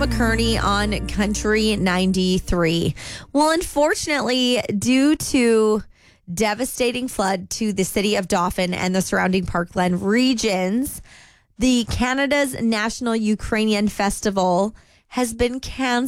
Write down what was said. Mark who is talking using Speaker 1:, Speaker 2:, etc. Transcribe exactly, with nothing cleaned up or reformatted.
Speaker 1: McKerney on Country ninety-three. Well, unfortunately, due to devastating flood to the city of Dauphin and the surrounding parkland regions, the Canada's National Ukrainian Festival has been canceled.